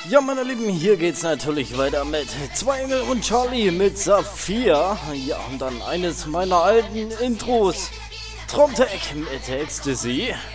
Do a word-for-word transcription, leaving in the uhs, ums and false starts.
Ja, meine Lieben, hier geht's natürlich weiter mit Zwei Engel und Charlie mit Saphir. Ja, und dann eines meiner alten Intros. Tromtech mit Ecstasy.